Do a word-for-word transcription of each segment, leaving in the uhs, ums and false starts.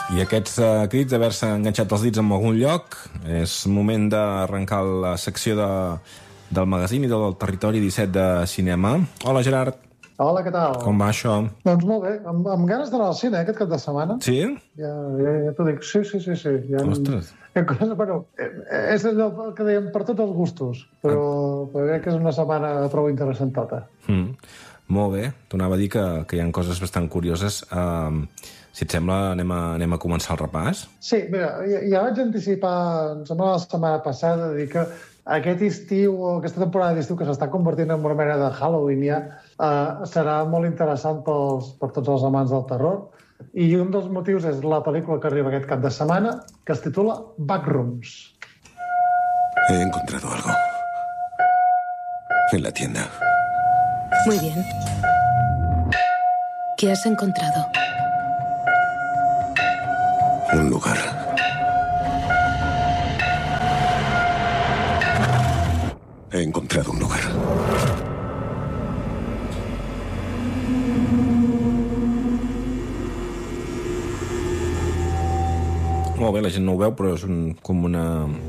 I aquests uh, crits d'haver-se enganxat els dits en algun lloc, és moment d'arrencar la secció de, del magazín i del territori disset de cinema. Hola, Gerard. Hola, què tal? Com va això? Doncs molt bé, amb, amb ganes d'anar al cine eh, aquest cap de setmana. Sí? Ja, ja, ja t'ho dic, sí, sí, sí. sí. Ja, Ostres. Ja, bueno, és allò que dèiem per tots els gustos, però, ah. però crec que és una setmana prou interessant tota. Mm. Molt bé, t'anava a dir que, que hi ha coses bastant curioses. Uh, si et sembla, anem a, anem a començar el repàs? Sí, mira, ja, ja vaig anticipar, em sembla la setmana passada, dir que aquest estiu, o aquesta temporada d'estiu que s'està convertint en una mena de Halloween ja, uh, serà molt interessant pels, per tots els amants del terror. I un dels motius és la pel·lícula que arriba aquest cap de setmana, que es titula Backrooms. He encontrado algo. En la tienda. Muy bien. ¿Qué has encontrado? Un lugar. He encontrado un lugar. Molt bé, la gent no ho veu, però és un, com una,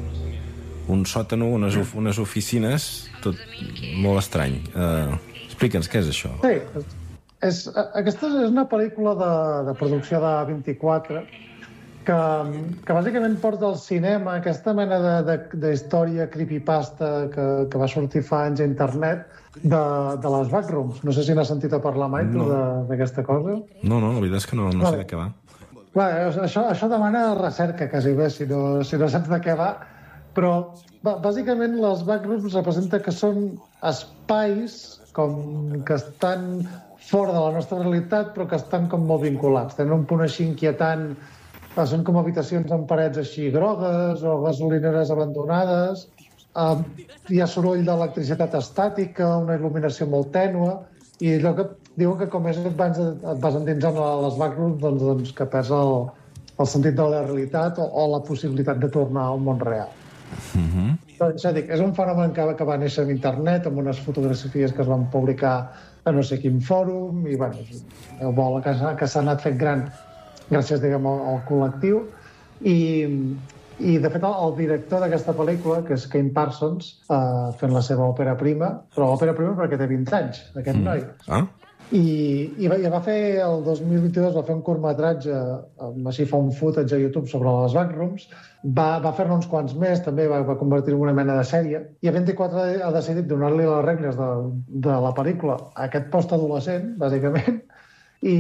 un sòtano, unes, unes oficines, tot molt estrany. Uh, Explica'ns, què és això? Sí, és, aquesta és una pel·lícula de, de producció de A vint-i-quatre que, que bàsicament porta al cinema aquesta mena d'història creepypasta que, que va sortir fa anys a internet de, de les Backrooms. No sé si n'has sentit a parlar mai, no. tu, d'aquesta cosa. No, no, la veritat és que no, no vale. sé de què va. Clar, això, això demana recerca, quasi bé, si no, si no saps de què va. Però, bàsicament, les Backrooms representa que són espais com que estan fora de la nostra realitat, però que estan com molt vinculats. Tenen un punt així inquietant. Són com habitacions amb parets així grogues o gasolineres abandonades. Uh, hi ha soroll d'electricitat estàtica, una il·luminació molt tènue, i allò que diuen que com més et vas, et vas endinsant a les Backrooms, doncs, doncs que perds el, el sentit de la realitat o, o la possibilitat de tornar al món real. Mm-hmm. Doncs, ja dic, és un fenomen que, que va néixer en internet, amb unes fotografies que es van publicar a no sé quin fòrum, i bueno, el vol que, que s'ha anat fent gran gràcies, diguem, al, al col·lectiu. I, i de fet, el, el director d'aquesta pel·lícula, que és Kane Parsons, uh, fent la seva òpera prima, però òpera prima perquè té vint anys, aquest mm. noi. Ah? I, i va, va fer, el dos mil vint-i-dos, va fer un curtmetratge, així fa un footage a YouTube sobre les Backrooms, va, va fer-ne uns quants més, també va, va convertir en una mena de sèrie, i a vint-i-quatre ha decidit donar-li les regles de, de la pel·lícula a aquest postadolescent, bàsicament, i,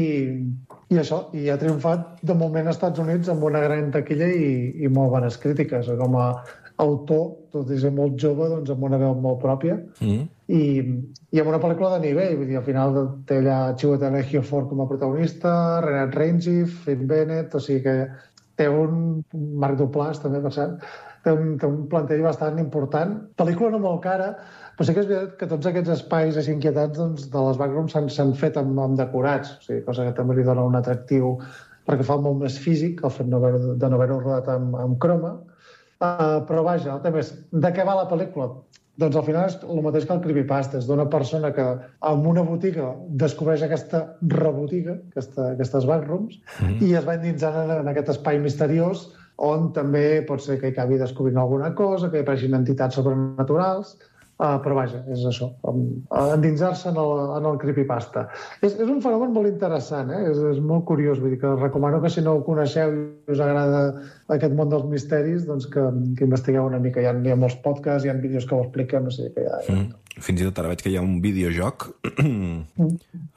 i això, i ha triomfat de moment als Estats Units amb una gran taquilla i, i molt bones crítiques. Com a autor, tot i ser molt jove, doncs amb una veu molt pròpia, mm. i, i amb una pel·lícula de nivell. Vull dir, al final té allà Chiwetel Ejiofor com a protagonista, Renat Reinsif, Finn Bennett, o sigui que té un... Marc Duplass, també, per cert, té un, té un plantell bastant important. Pel·lícula no molt cara, però sí que és veritat que tots aquests espais així inquietants doncs, de les Backrooms s'han fet amb, amb decorats, o sigui, cosa que també li dona un atractiu perquè fa molt més físic el fet de no haver-ho rodat amb, amb croma. Uh, però vaja, el tema és, de què va la pel·lícula? Doncs al final és el mateix que el creepypasta, és d'una persona que en una botiga descobreix aquesta rebotiga, aquesta, aquestes backrooms, mm. i es va endinsant en, en aquest espai misteriós on també pot ser que hi acabi descobrint alguna cosa, que hi apareixin entitats sobrenaturals, uh, però vaja, és això, um, endinsar-se en el, en el creepypasta. És, és un fenomen molt interessant, eh? és, és molt curiós, vull dir que recomano que si no ho coneixeu i us agrada aquest món dels misteris, doncs que, que investigueu una mica. Hi ha, hi ha molts podcasts, hi ha vídeos que ho expliquen, no sé què hi ha. Mm. Fins i tot ara veig que hi ha un videojoc mm.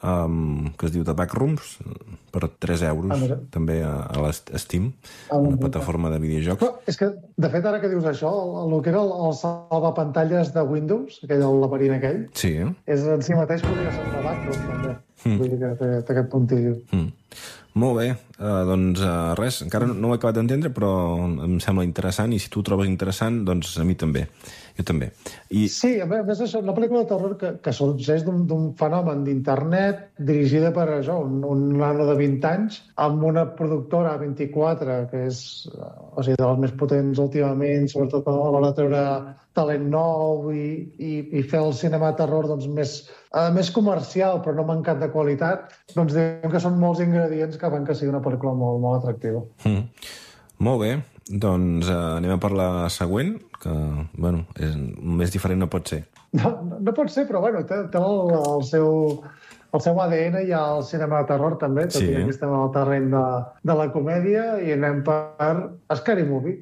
um, que es diu The Backrooms per tres euros, ah, també a, a l'Steam, ah, una plataforma de videojocs. Però és que, de fet, ara que dius això, el, el que era el, el salvapantalles de Windows, aquell, el laberint aquell, sí. és en si mateix podria ser un Backrooms, també. Mm. Vull dir que té, té aquest puntillo. Mm. Molt bé, uh, doncs uh, res, encara no, no ho he acabat d'entendre, però em sembla interessant, i si tu ho trobes interessant, doncs a mi també. Jo també. I... Sí, a més, això, una pel·lícula de terror que, que sorgeix d'un fenomen d'internet dirigida per això, un, un nano de vint anys, amb una productora A vint-i-quatre, que és o sigui, de les més potents últimament, sobretot a l'hora de treure talent nou i, i, i fer el cinema de terror doncs, més, uh, més comercial, però no mancat de qualitat, doncs diguem que són molts ingredients que fan que sigui una pel·lícula molt, molt atractiva. Mm. Molt bé, doncs eh, anem a per la següent, que, bueno, és, més diferent no pot ser. No, no, no pot ser, però, bueno, té, té el, el seu... El seu A D N hi ha el cinema de terror, també, tot sí, i que estem al terreny de, de la comèdia, i anem per Scary Movie.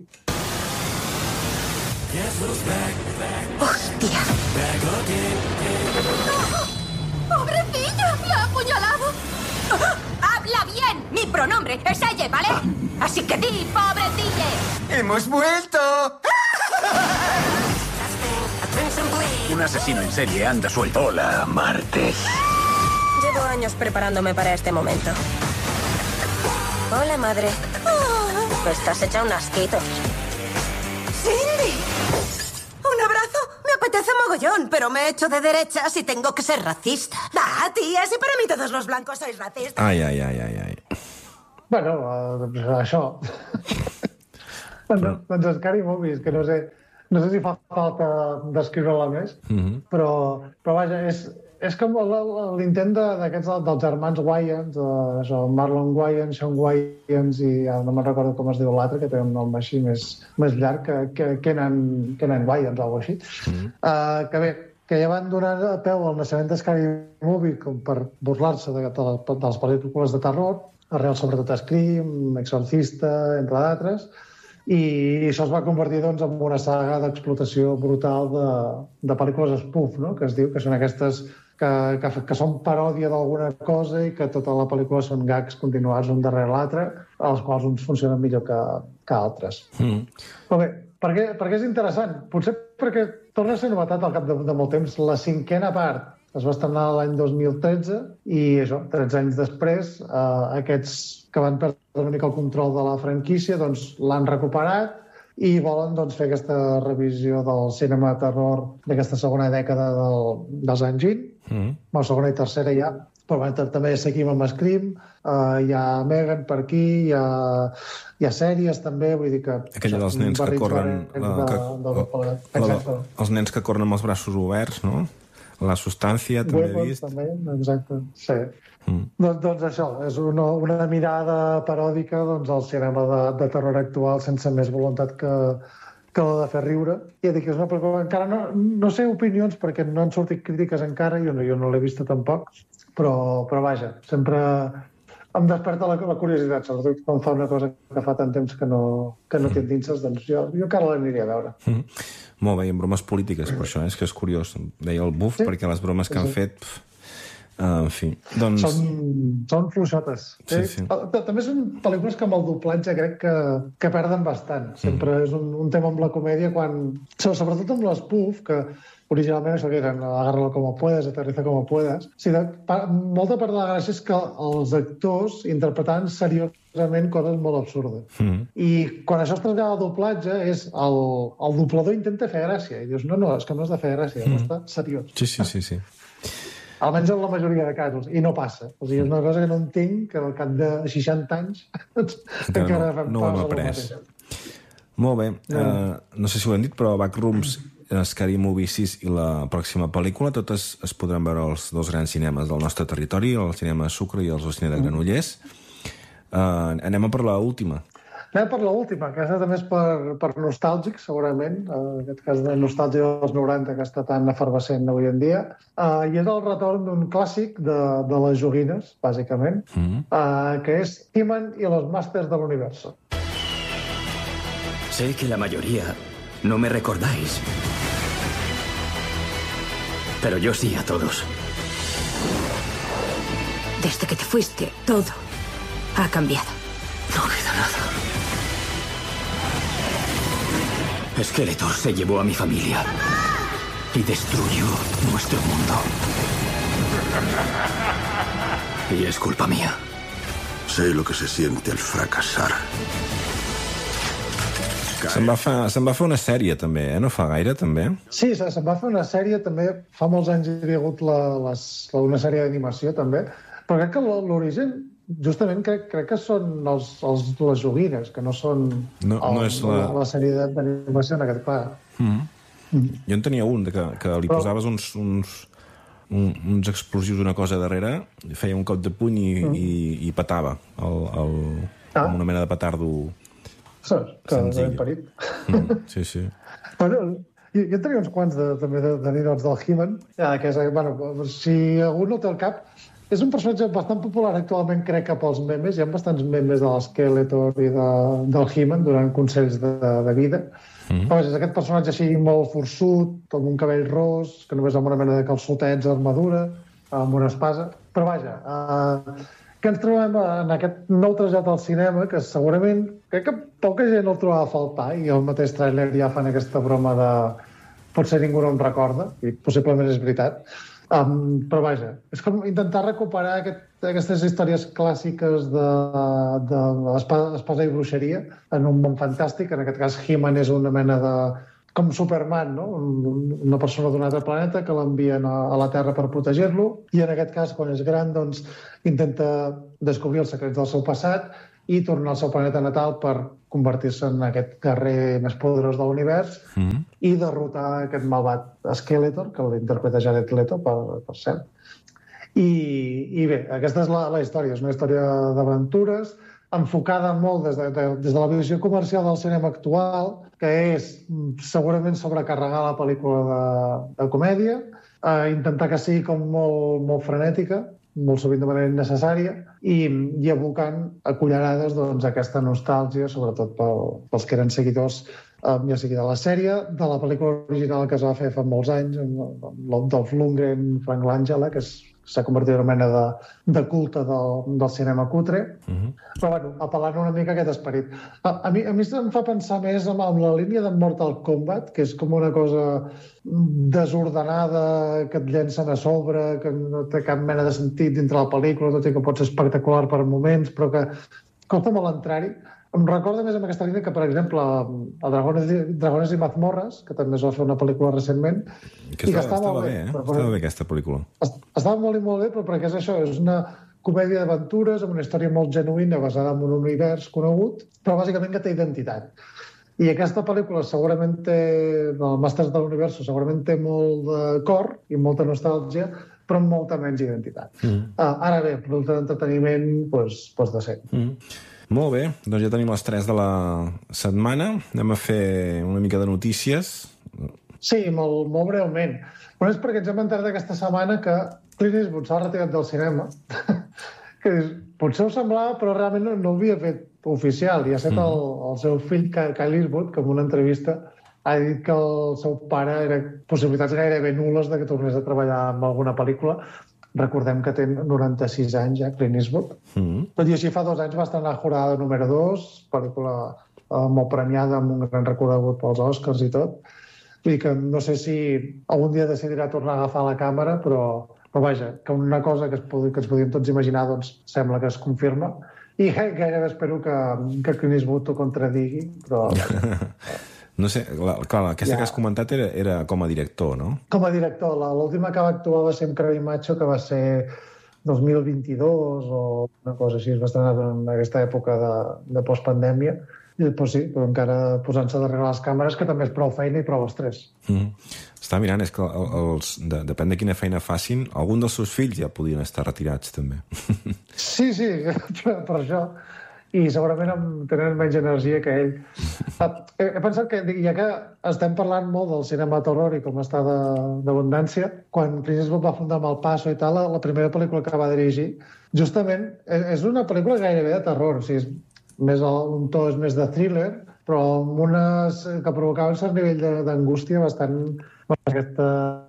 ¡Hostia! ¡Oh! ¡Pobrecilla! ¡La ha apuñalado! ¡Oh! ¡Habla bien! Mi pronombre es ella, ¿vale? Así que di, pobrecilla. ¡Hemos vuelto! Un asesino en serie anda suelto. Hola, Marte. Llevo años preparándome para este momento. Hola, madre. Oh. Estás hecha un asquito. ¡Cindy! ¿Un abrazo? Me apetece mogollón, pero me he hecho de derechas y tengo que ser racista. Ah, tía, si para mí todos los blancos sois racistas. Ai, ai, ai, ai, ai. Bueno, uh, això. Bueno, doncs Scary Movies, que no sé, no sé si fa falta descriure-la més, mm-hmm. però, però vaja, és, és com l'intent d'aquests dels germans Wayans, uh, això, Marlon Wayans, Sean Wayans i ja no me'n recordo com es diu l'altre, que té un nom així més, més llarg, que, que Kenan, Kenan Wayans o alguna cosa així. Mm-hmm. uh, que bé, que ja van donar peu al naixement de Scary Movie com per burlar-se de, de, de les pel·lícules de terror, arrel sobretot Scream, Exorcista, entre d'altres, i això es va convertir doncs, en una saga d'explotació brutal de, de pel·lícules spoof, no? Que es diu que són aquestes que, que, que són paròdia d'alguna cosa i que tota la pel·lícula són gags continuats un darrere l'altre, els quals uns funcionen millor que, que altres. Mm. Però bé, per què, per què és interessant? Potser perquè torna a ser novetat al cap de, de molt temps. La cinquena part es va estrenar l'any dos mil tretze i això, tretze anys després, eh, aquests que van perdre una mica el control de la franquícia doncs, l'han recuperat i volen doncs, fer aquesta revisió del cinema de terror d'aquesta segona dècada del, dels anys vint, mm. la segona i tercera ja, però bueno, també seguim amb Scream, eh, hi ha Megan per aquí, hi ha, hi ha sèries també, vull dir que... Aquella dels nens que corren... La, que, de, de, la, la, els nens que corren amb els braços oberts, no? La substància, també he vist. També, exacte, sí. Mm. Doncs, doncs això, és una, una mirada paròdica doncs, al cinema de, de terror actual sense més voluntat que, que la de fer riure. I ja dic, és una pel·lícula... Encara no, no sé opinions, perquè no han sortit crítiques encara, jo no, jo no l'he vista tampoc, però, però vaja, sempre em desperta la, la curiositat, sobretot quan fa una cosa que fa tant temps que no, que no té endinses, doncs jo, jo encara l'aniria a veure. Mm. Molt bé, i amb bromes polítiques, per això, és que és curiós. Deia el buf, sí, perquè les bromes que sí, han fet... Pf, uh, en fi, doncs... Són, són fluixotes. Sí, sí. També són pel·lícules que amb el doblatge crec que, que perden bastant. Sempre mm. és un, un tema amb la comèdia, quan... sobretot amb l'espuf, que originalment això que eren agarra-lo com puedes, aterriza com puedes. O sigui, de, molta part de la gràcia és que els actors interpretaven seriosament coses molt absurdes. Mm. I quan això es trasllada al doblatge, és el, el doblador intenta fer gràcia. I dius, no, no, és que no has de fer gràcia, mm. no està seriós. Sí, sí, sí, sí. Almenys en la majoria de casos. I no passa. O sigui, és una cosa que no entenc, que al cap de seixanta anys encara no, no ho hem après. Molt bé. No. Uh, no sé si ho hem dit, però Backrooms, Scary Movie sis i la pròxima pel·lícula, totes es podran veure als dos grans cinemes del nostre territori, el cinema Sucre i el cine de Granollers. Uh, anem a per l'última. Anem per l'última, que aquesta també és per, per nostàlgic, segurament, uh, en aquest cas de nostàlgia dels noranta, que està tan efervescent avui en dia, uh, i és el retorn d'un clàssic de, de les joguines, bàsicament, mm-hmm. uh, que és He-Man i los Masters de l'Universo. Sé que la mayoría no me recordáis, pero yo sí a todos. Desde que te fuiste, todo ha cambiado. No queda nada. Skeletor se llevó a mi familia y destruyó nuestro mundo. Y es culpa mía. Sé lo que se siente al fracasar. Se'n va, fa, se'n va fer una sèrie, també, eh? No fa gaire, també? Sí, se'n va fer una sèrie, també. Fa molts anys hi havia hagut la, les, una sèrie d'animació, també. Però crec que l'origen, justament, crec, crec que són els, els, les joguines, que no són no, el, no és la... la sèrie d'animació en aquest clar. Mm-hmm. Mm. Jo en tenia un, de que, que li Però... posaves uns, uns, un, uns explosius, una cosa darrere, feia un cop de puny i, mm. i, i patava el, el, ah. una mena de petardo Saps? Que ben parit. Mm, sí, sí. Bueno, jo, jo tenia uns quants de, també de, de ninots del He-Man, que és, bueno, si algú no té el cap, és un personatge bastant popular actualment, crec, cap als memes. Hi ha bastants memes de l'Skeletor i de, del He-Man durant consells de, de vida. Mm. Però és aquest personatge així molt forçut, amb un cabell ros, que només amb una mena de calçotets, armadura, amb una espasa. Però vaja, eh, que ens trobem en aquest nou trasllat al cinema, que segurament crec que poca gent el trobava a faltar, i el mateix tràiler ja fan aquesta broma de potser ningú no en recorda, i possiblement és veritat. Um, però vaja, és com intentar recuperar aquest, aquestes històries clàssiques de, de l'espasa i bruixeria en un món fantàstic. En aquest cas, He-Man és una mena de... com Superman, no? Una persona d'un altre planeta que l'envien a, a la Terra per protegir-lo, i en aquest cas, quan és gran, doncs, intenta descobrir els secrets del seu passat i tornar al seu planeta natal per convertir-se en aquest guerrer més poderós de l'univers mm. i derrotar aquest malvat Skeletor, que l'interpreta Jared Leto, per, per cert. I, I bé, aquesta és la, la història. És una història d'aventures enfocada molt des de, de, des de la visió comercial del cinema actual, que és segurament sobrecarregar la pel·lícula de, de comèdia, eh, intentar que sigui com molt, molt frenètica, molt sovint de manera innecessària, i, i abocant a cullerades doncs, aquesta nostàlgia, sobretot pel, pels que eren seguidors, eh, ja sigui de la sèrie, de la pel·lícula original que es va fer fa molts anys, amb, amb Dolph Lundgren, Frank Langella, que s'ha convertit en una mena de, de culte del, del cinema cutre. Uh-huh. Però, bueno, apel·lant una mica a aquest esperit. A, a, mi, a mi em fa pensar més en, en la línia de Mortal Kombat, que és com una cosa desordenada, que et llencen a sobre, que no té cap mena de sentit dintre la pel·lícula, tot i que pot ser espectacular per moments, però que costa molt entrar-hi. Em recorda més amb aquesta línia que, per exemple, a Dragones, Dragones i Mazmorras, que també es va fer una pel·lícula recentment, que estava, i que estava, estava bé, eh? Però, estava bé aquesta pel·lícula. Estava molt i molt bé, però perquè és això, és una comèdia d'aventures amb una història molt genuïna basada en un univers conegut, però bàsicament que té identitat. I aquesta pel·lícula segurament té, el Masters de l'Univers, segurament té molt de cor i molta nostàlgia, però amb molta menys identitat. Mm. Uh, ara bé, producte d'entreteniment, doncs, doncs decent. Mm. Molt bé, doncs ja tenim les tres de la setmana. Anem a fer una mica de notícies. Sí, molt, molt breument. Però és perquè ens hem enterat aquesta setmana que Clint Eastwood s'ha retirat del cinema, que potser ho semblava, però realment no, no ho havia fet oficial. I ha estat mm. el, el seu fill, Kyle Eastwood, que en una entrevista ha dit que el seu pare era possibilitats gairebé nul·les de que tornés a treballar en alguna pel·lícula. Recordem que té noranta-sis anys ja, Clint Eastwood. Mm. Tot i així, fa dos anys va estar en la jurada número dos, pel·lícula eh, molt premiada, amb un gran recorregut pels Oscars i tot. Vull dir que no sé si algun dia decidirà tornar a agafar la càmera, però, però vaja, que una cosa que, es podi, que ens podíem tots imaginar, doncs sembla que es confirma. I gairebé espero que, que Clint Eastwood ho contradigui, però... No sé, la, clar, aquesta ja. que has comentat era, era com a director, no? Com a director. L'última que va actuar va ser amb Craig Macho, que va ser dos mil vint-i-dos o una cosa així, es va estrenar en aquesta època de, de postpandèmia. I després sí, però encara posant-se darrere les càmeres, que també és prou feina i prou estrès. Mm. Està mirant, és que els, de, depèn de quina feina facin, algun dels seus fills ja podien estar retirats, també. Sí, sí, per, per això. I segurament tenen menys energia que ell. He, he pensat que, ja que estem parlant molt del cinema terror i com està d'abundància, quan Clint Eastwood va fundar Malpaso i tal, la, la primera pel·lícula que va dirigir, justament és una pel·lícula gairebé de terror. O sigui, més un to és més de thriller, però amb unes que provocaven un cert nivell d'angústia bastant... Aquesta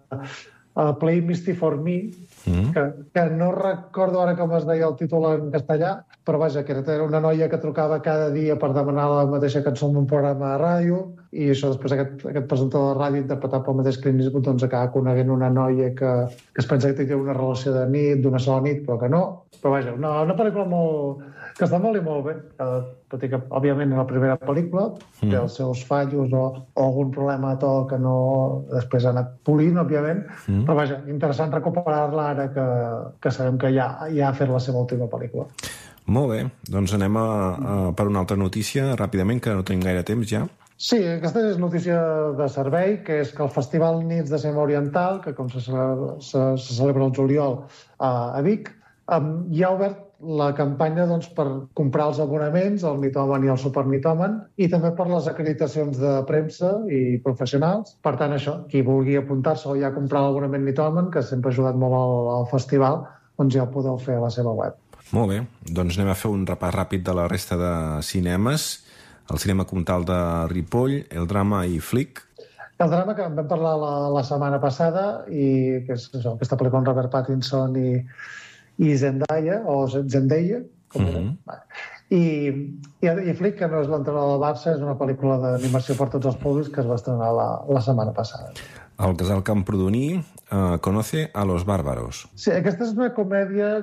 uh, Play Misty for Me, mm. que, que no recordo ara com es deia el títol en castellà, però vaja, que era una noia que trucava cada dia per demanar la mateixa cançó en un programa de ràdio, i això després aquest, aquest presentador de ràdio interpretat pel mateix Clint Eastwood doncs acaba coneixent una noia que, que es pensa que té una relació de nit, d'una sola nit, però que no. Però vaja, una, una pel·lícula molt... que està molt i molt bé. Tot i que, òbviament, en la primera pel·lícula mm. té els seus fallos o, o algun problema de to que no després ha anat polint, òbviament, mm. però vaja, interessant recuperar-la ara que, que sabem que ja, ja ha fet la seva última pel·lícula. Molt bé, doncs anem a, a, per una altra notícia, ràpidament, que no tenim gaire temps ja. Sí, aquesta és notícia de servei, que és que el Festival Nits de Cinema Oriental, que com se celebra, se, se celebra el juliol a, a Vic, um, ja ha obert la campanya doncs, per comprar els abonaments, el Mitomen i el Super Mitomen, i també per les acreditacions de premsa i professionals. Per tant, això, qui vulgui apuntar-se o ja comprar l'abonament Mitomen, que sempre ha ajudat molt al, al festival, doncs ja ho podeu fer a la seva web. Molt bé, doncs anem a fer un repàs ràpid de la resta de cinemes. El cinema comtal de Ripoll, el drama i Flick. El drama que en vam parlar la, la setmana passada, i que és això, aquesta pel·lícula amb Robert Pattinson i, i Zendaya, o Zendaya, com mm -hmm. I, i, i Flick, que no és l'entrenador del Barça, és una pel·lícula d'animació per tots els públics que es va estrenar la, la setmana passada. El casal Camprodoní uh, conoce a los bárbaros. Sí, aquesta és una comèdia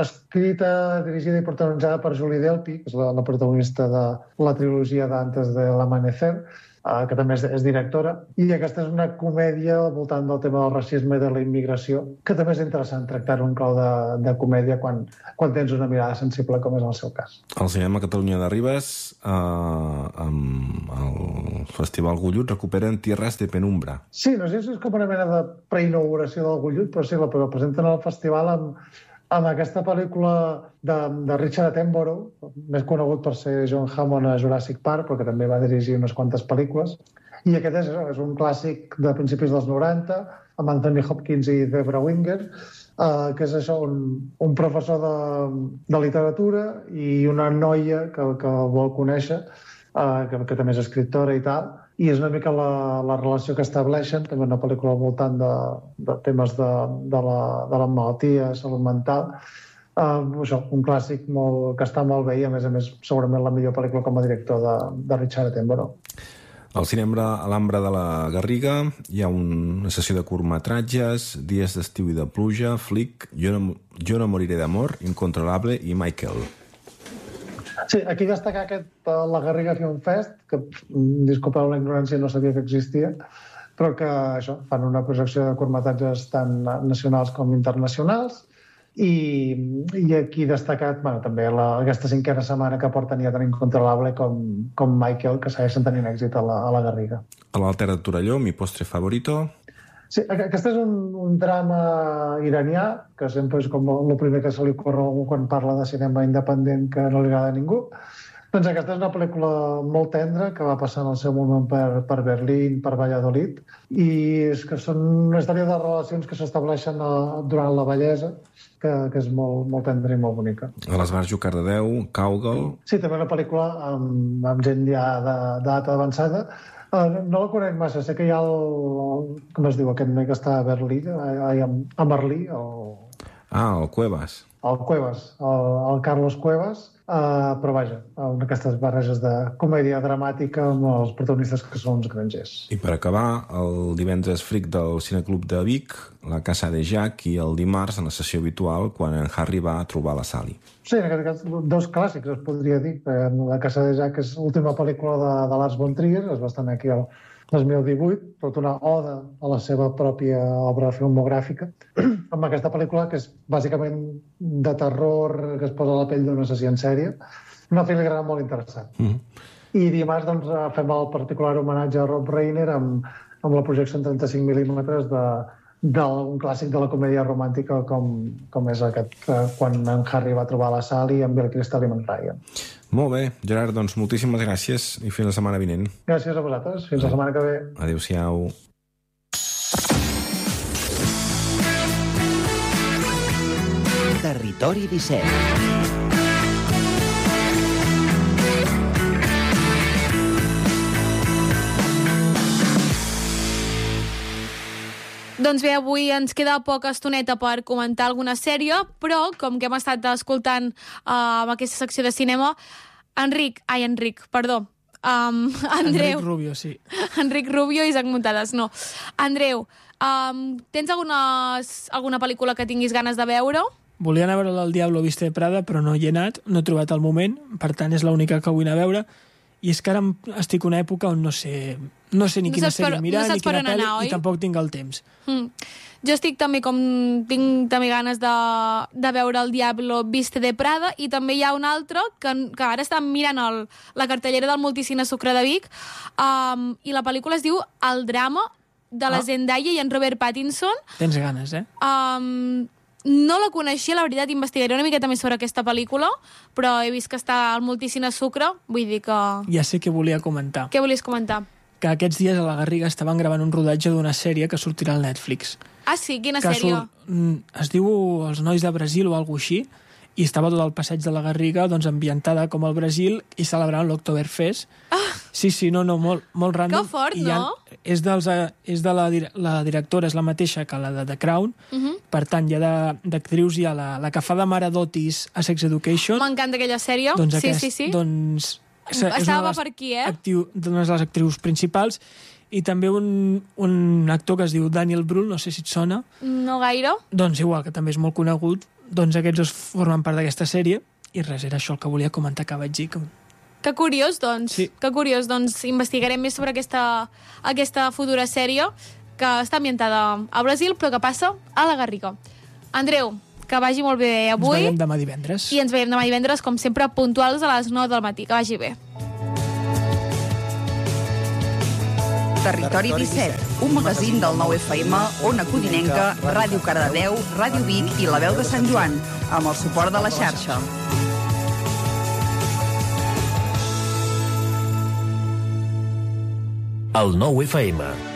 escrita, dirigida i protagonitzada per Julie Delpy, que és la, la protagonista de la trilogia d'Antes de l'Amanecer, uh, que també és, és directora, i aquesta és una comèdia al voltant del tema del racisme i de la immigració, que també és interessant tractar-ho en clau de, de comèdia quan, quan tens una mirada sensible, com és el seu cas. El cinema Catalunya de Ribes, uh, amb el Festival Gullut, recuperen Tierras de Penumbra. Sí, no sé si és com una mena de preinauguració del Gullut, però sí, la presenten al festival amb, amb aquesta pel·lícula de, de Richard Attenborough, més conegut per ser John Hammond a Jurassic Park, però que també va dirigir unes quantes pel·lícules. I aquest és, és un clàssic de principis dels noranta, amb Anthony Hopkins i Debra Winger, uh, que és això, un, un professor de, de literatura i una noia que, que el vol conèixer, uh, que, que també és escriptora i tal, i és una mica la, la relació que estableixen, també una pel·lícula al voltant de, de temes de, de, la, de la malaltia, salut mental. Uh, això, un clàssic molt, que està molt bé i, a més a més, segurament la millor pel·lícula com a director de, de Richard Attenborough. Al cinema Alhambra de la Garriga hi ha una sessió de curtmetratges, Dies d'estiu i de pluja, Flick, Jo no, jo no moriré d'amor, Incontrolable i Michael. Sí, aquí destacar aquest La Garriga Film Fest, que, disculpeu la ignorància, no sabia que existia, però que això, fan una projecció de curtmetratges tant nacionals com internacionals, i, i aquí destacat bueno, també la, aquesta cinquena setmana que porten ja tan Incontrolable com, com Michael, que segueixen tenint èxit a la, a la Garriga. A l'Alter de Torelló, Mi postre favorito. Sí, aquest és un, un drama iranià, que sempre és com el primer que se li ocorre a algú quan parla de cinema independent que no li agrada a ningú. Doncs aquesta és una pel·lícula molt tendra que va passar en el seu moment per, per Berlín, per Valladolid, i és que són una història de relacions que s'estableixen durant la vellesa, que, que és molt, molt tendra i molt bonica. A l'Esbarjo Cardedeu, Cowgirl. Sí, també una pel·lícula amb, amb gent ja d'edat avançada. Uh, no la conec massa, sé que hi ha el, el com es diu, aquest noi que està a Berlí, a, a Merlí, el... Ah, el Cuevas. El Cuevas, el, el Carlos Cuevas, uh, però vaja, una d'aquestes barreges de comèdia dramàtica amb els protagonistes que són uns grangers. I per acabar, el divendres Fric del Cineclub de Vic, La Casa de Jack, i el dimarts, en la sessió habitual, quan en Harry va a trobar la Sally. Sí, en aquest cas, dos clàssics, es podria dir. La Casa de Jack és l'última pel·lícula de, de Lars von Trier, es va estar aquí al dos mil divuit, tot una oda a la seva pròpia obra filmogràfica, amb aquesta pel·lícula que és bàsicament de terror, que es posa a la pell d'un assassí en sèrie. Una filigrana molt interessant. Mm -hmm. I dimarts doncs, fem el particular homenatge a Rob Reiner amb, amb la projecció en trenta-cinc mil·límetres d'un clàssic de la comèdia romàntica com, com és aquest, quan en Harry va trobar la Sally amb Bill Crystal i en Ryan. Molt bé, Gerard, doncs moltíssimes gràcies i fins la setmana vinent. Gràcies a vosaltres, fins la setmana que ve. Adéu-siau. Territori disset. Doncs bé, avui ens queda poca estoneta per comentar alguna sèrie, però com que hem estat escoltant uh, amb aquesta secció de cinema, Enric, ai, Enric, perdó, um, Andreu... Enric Rubio, sí. Enric Rubio i Isaac Muntades, no. Andreu, um, tens alguna, alguna pel·lícula que tinguis ganes de veure? Volia anar a veure El Diablo viste de Prada, però no hi he anat, no he trobat el moment, per tant és l'única que vull anar a veure. I és que ara estic una època on no sé, no sé ni No quina saps per- sèrie mirar, no ni saps per quina on pel·li, anar, oi? i tampoc tinc el temps. Mm. Jo estic també com... Tinc també ganes de, de veure El Diablo Viste de Prada, i també hi ha un altre que, que ara estan mirant el, la cartellera del Multicine Sucre de Vic, um, i la pel·lícula es diu El drama, de la Ah. Zendaya i en Robert Pattinson. Tens ganes, eh? Um, no la coneixia, la veritat, investigaré una miqueta més sobre aquesta pel·lícula, però he vist que està al Multicine Sucre, vull dir que... Ja sé què volia comentar. Què volies comentar? Que aquests dies a la Garriga estaven gravant un rodatge d'una sèrie que sortirà al Netflix. Ah, sí? Quina que sèrie? Surt, mm, es diu Els nois de Brasil o alguna així, i estava tot el passeig de la Garriga doncs, ambientada com al Brasil i celebrant l'Oktoberfest. Ah. Sí, sí, no, no, molt, molt random. Que fort, I hi ha, no? És, dels, eh, és de la, dir- la directora, és la mateixa que la de The Crown, Uh -huh. per tant, hi ha de- d'actrius, hi ha la, la que fa de mare d'Otis a Sex Education. M'encanta aquella sèrie. Doncs sí, aquest, sí, sí. Doncs, és Estava una de les per aquí, eh? Actiu, d'una de les actrius principals, i també un, un actor que es diu Daniel Brühl, no sé si et sona, No gaire. doncs igual, que també és molt conegut, doncs aquests dos formen part d'aquesta sèrie, i res, era això el que volia comentar, que vaig dir que... Que curiós, doncs. Sí. Que curiós, doncs investigarem més sobre aquesta, aquesta futura sèrie que està ambientada a Brasil, però que passa a la Garriga. Andreu, que vagi molt bé avui. Ens veiem demà divendres. I ens veiem demà divendres, com sempre, puntuals a les nou del matí. Que vagi bé. Territori disset, un magazín del nou F M, Ona Codinenca, Ràdio Cardedeu, Ràdio Vic i La Veu de Sant Joan, amb el suport de la xarxa. El nou F M.